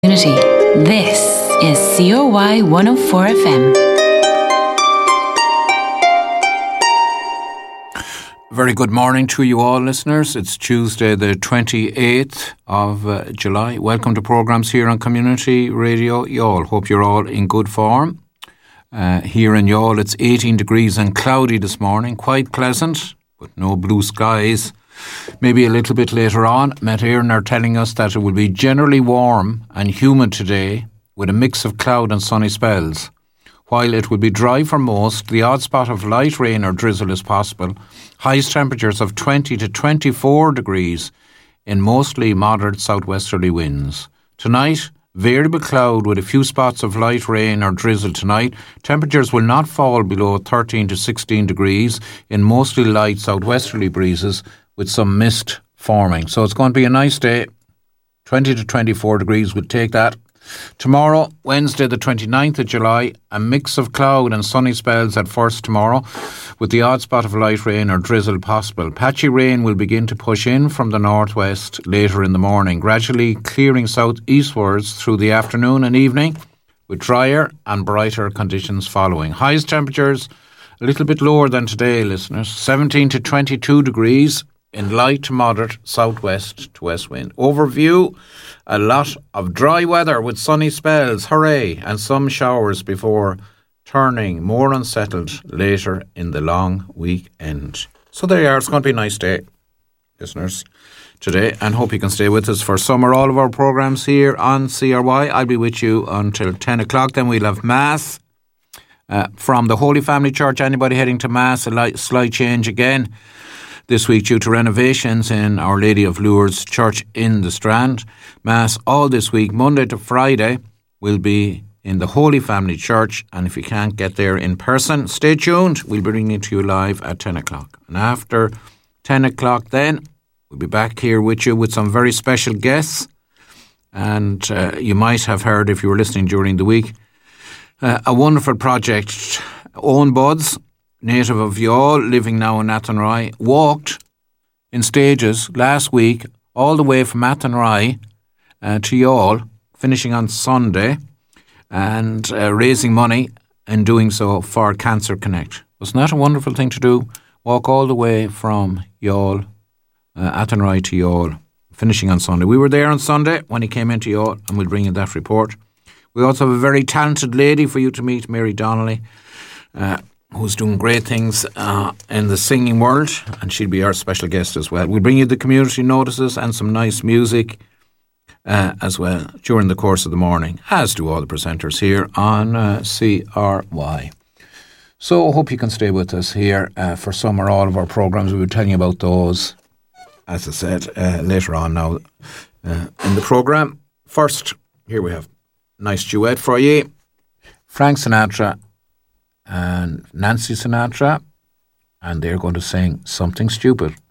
Unity. This is COY 104 FM. Very good morning to you all, listeners. It's Tuesday the 28th of July. Welcome to programmes here on Community Radio Youghal. Hope you're all in good form. Here in Youghal it's 18 degrees and cloudy this morning. Quite pleasant, but no blue skies. Maybe a little bit later on, Met Éireann are telling us that it will be generally warm and humid today with a mix of cloud and sunny spells. While it will be dry for most, the odd spot of light rain or drizzle is possible. Highest temperatures of 20 to 24 degrees in mostly moderate southwesterly winds. Tonight, variable cloud with a few spots of light rain or drizzle tonight. Temperatures will not fall below 13 to 16 degrees in mostly light southwesterly breezes with some mist forming. So it's going to be a nice day. 20 to 24 degrees, we'll take that. Tomorrow, Wednesday the 29th of July, a mix of cloud and sunny spells at first tomorrow, with the odd spot of light rain or drizzle possible. Patchy rain will begin to push in from the northwest later in the morning, gradually clearing southeastwards through the afternoon and evening, with drier and brighter conditions following. Highest temperatures a little bit lower than today, listeners. 17 to 22 degrees in light to moderate southwest to west wind. Overview, a lot of dry weather with sunny spells, hooray, and some showers before turning more unsettled later in the long weekend. So there you are, it's going to be a nice day, listeners, today, and hope you can stay with us for some or all of our programmes here on CRY. I'll be with you until 10 o'clock, then we'll have Mass from the Holy Family Church. Anybody heading to Mass, a slight change again this week due to renovations in Our Lady of Lourdes Church in the Strand. Mass all this week, Monday to Friday, will be in the Holy Family Church, and if you can't get there in person, stay tuned. We'll be bringing it to you live at 10 o'clock. And after 10 o'clock then, we'll be back here with you with some very special guests. And you might have heard, if you were listening during the week, a wonderful project. Owen Buds, native of Youghal, living now in Athenry, walked in stages last week all the way from Athenry to Youghal, finishing on Sunday, and raising money and doing so for Cancer Connect. Wasn't that a wonderful thing to do? Walk all the way from Youghal, Athenry to Youghal, finishing on Sunday. We were there on Sunday when he came into Youghal, and we'll bring you that report. We also have a very talented lady for you to meet, Mary Donnelly, who's doing great things in the singing world, and she'll be our special guest as well. We'll bring you the community notices and some nice music as well during the course of the morning, as do all the presenters here on CRY. So I hope you can stay with us here for some or all of our programmes. We'll be telling you about those, as I said, later on now in the programme. First, here we have a nice duet for you. Frank Sinatra and Nancy Sinatra, and they're going to sing Something Stupid.